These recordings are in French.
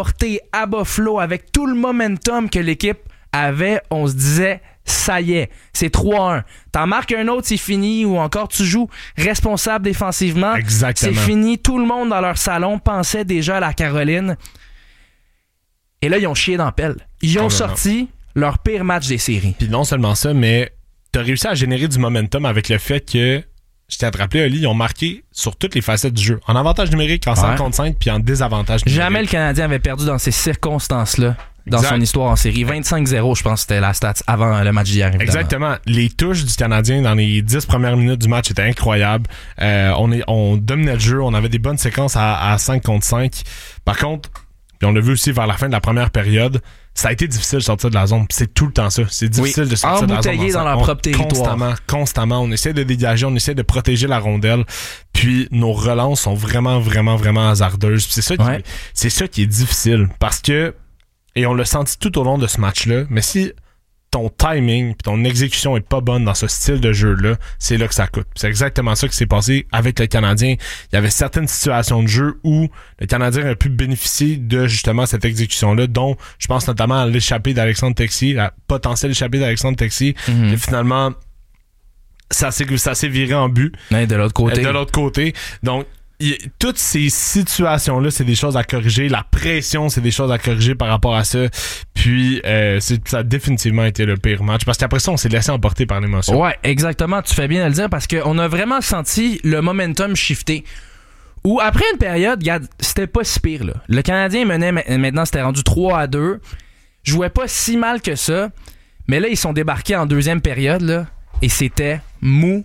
porté à Buffalo avec tout le momentum que l'équipe avait, on se disait, ça y est, c'est 3-1. T'en marques un autre, c'est fini, ou encore tu joues responsable défensivement. Exactement. C'est fini. Tout le monde dans leur salon pensait déjà à la Caroline. Et là, ils ont chié dans la pelle. Ils ont sorti leur pire match des séries. Puis non seulement ça, mais t'as réussi à générer du momentum avec le fait que, je t'ai rappelé, Oli, ils ont marqué sur toutes les facettes du jeu. En avantage numérique, en 5 contre 5, puis en désavantage numérique. Jamais le Canadien avait perdu dans ces circonstances-là. Dans son histoire en série. 25-0, je pense que c'était la stat avant le match d'hier. Évidemment. Exactement. Les touches du Canadien dans les 10 premières minutes du match étaient incroyables. On dominait le jeu. On avait des bonnes séquences à 5 contre 5. Par contre, puis on l'a vu aussi vers la fin de la première période, ça a été difficile de sortir de la zone. C'est tout le temps ça. C'est difficile de sortir de la zone. Embouteillé dans leur propre territoire. Constamment. On essaie de dégager, on essaie de protéger la rondelle. Puis nos relances sont vraiment, vraiment, vraiment hasardeuses. Puis c'est ça qui est difficile. Parce que, et on l'a senti tout au long de ce match-là, mais si ton timing et ton exécution est pas bonne dans ce style de jeu-là, c'est là que ça coûte. C'est exactement ça qui s'est passé avec le Canadien. Il y avait certaines situations de jeu où le Canadien aurait pu bénéficier de justement cette exécution-là, dont je pense notamment à l'échappée d'Alexandre Texier, la potentielle échappée d'Alexandre Texier, et finalement ça s'est viré en but. Ouais, de l'autre côté. Donc, toutes ces situations-là, c'est des choses à corriger. La pression, c'est des choses à corriger par rapport à ça. Puis, ça a définitivement été le pire match. Parce qu'après ça, on s'est laissé emporter par l'émotion. Ouais, exactement. Tu fais bien de le dire parce qu'on a vraiment senti le momentum shifter. Où, après une période, regarde, c'était pas si pire, là. Le Canadien menait, maintenant, c'était rendu 3-2. Jouait pas si mal que ça. Mais là, ils sont débarqués en deuxième période, là. Et c'était mou.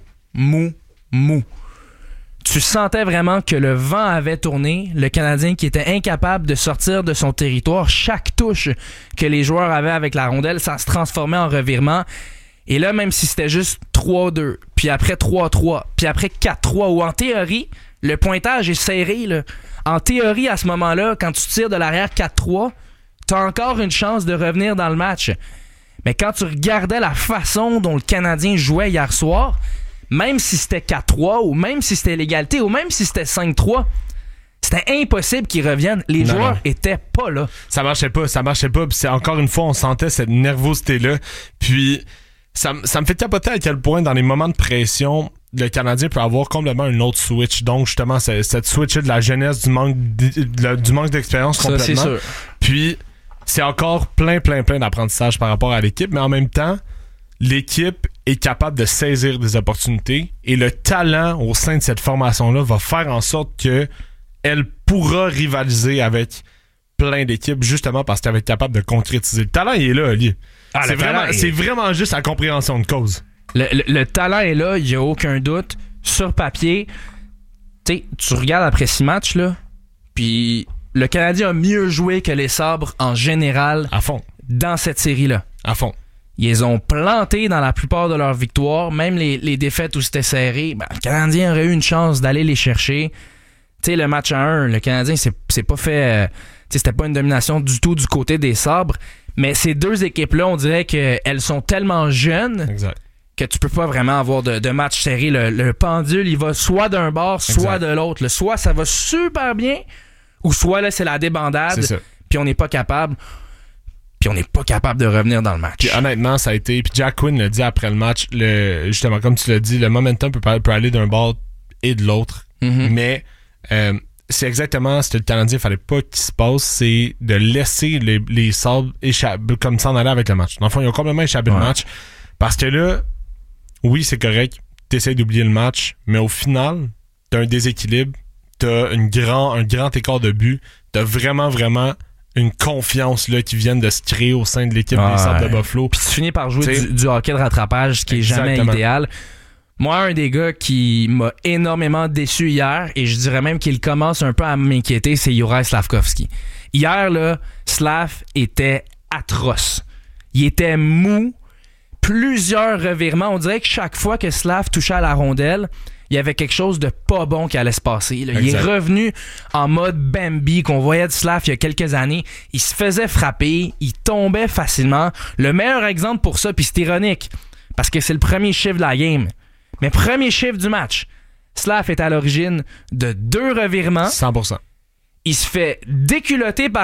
Tu sentais vraiment que le vent avait tourné, le Canadien qui était incapable de sortir de son territoire. Chaque touche que les joueurs avaient avec la rondelle, ça se transformait en revirement. Et là, même si c'était juste 3-2, puis après 3-3, puis après 4-3, ou en théorie, le pointage est serré, là. En théorie, à ce moment-là, quand tu tires de l'arrière 4-3, t'as encore une chance de revenir dans le match. Mais quand tu regardais la façon dont le Canadien jouait hier soir, même si c'était 4-3, ou même si c'était l'égalité, ou même si c'était 5-3, c'était impossible qu'ils reviennent. Les joueurs étaient pas là. Ça marchait pas. Puis c'est, encore une fois, on sentait cette nervosité-là. Puis ça me fait capoter à quel point, dans les moments de pression, le Canadien peut avoir complètement un autre switch. Donc, justement, cette switch de la jeunesse, du manque d'expérience complètement. Ça, c'est sûr. Puis, c'est encore plein d'apprentissage par rapport à l'équipe. Mais en même temps, l'équipe est capable de saisir des opportunités et le talent au sein de cette formation-là va faire en sorte que elle pourra rivaliser avec plein d'équipes justement parce qu'elle va être capable de concrétiser. Le talent, il est là, Oli. C'est vraiment juste la compréhension de cause. Le talent est là, il n'y a aucun doute. Sur papier, tu regardes après 6 matchs, là, puis le Canadien a mieux joué que les Sabres en général à fond dans cette série-là. À fond. Ils les ont plantés dans la plupart de leurs victoires, même les défaites où c'était serré. Le Canadien aurait eu une chance d'aller les chercher. Tu sais, le match à 1, le Canadien, c'est pas fait... c'était pas une domination du tout du côté des Sabres. Mais ces deux équipes-là, on dirait qu'elles sont tellement jeunes que tu peux pas vraiment avoir de match serré. Le pendule, il va soit d'un bord, soit de l'autre. Soit ça va super bien, ou soit là, c'est la débandade. Puis on n'est pas capable... Puis on n'est pas capable de revenir dans le match. Puis honnêtement, ça a été... Puis Jack Quinn l'a dit après le match, justement, comme tu l'as dit, le momentum peut aller d'un bord et de l'autre. Mm-hmm. Mais c'est exactement ce que le Canadien fallait pas qu'il se passe, c'est de laisser les Sabres échapper, comme s'en aller avec le match. Dans le fond, ils ont complètement échappé le match. Parce que là, oui, c'est correct, t'essaies d'oublier le match, mais au final, t'as un déséquilibre, t'as un grand écart de but, t'as vraiment une confiance là qui vient de se créer au sein de l'équipe des Sabres de Buffalo. Puis tu finis par jouer du hockey de rattrapage, ce qui est jamais idéal. Moi, un des gars qui m'a énormément déçu hier, et je dirais même qu'il commence un peu à m'inquiéter, c'est Juraj Slafkovský. Hier, là, Slav était atroce. Il était mou. Plusieurs revirements. On dirait que chaque fois que Slav touchait à la rondelle, il y avait quelque chose de pas bon qui allait se passer. Là. Il est revenu en mode Bambi qu'on voyait de Slav il y a quelques années. Il se faisait frapper, il tombait facilement. Le meilleur exemple pour ça, puis c'est ironique, parce que c'est le premier chiffre de la game. Mais premier chiffre du match, Slav est à l'origine de 2 revirements. 100%. Il se fait déculotter par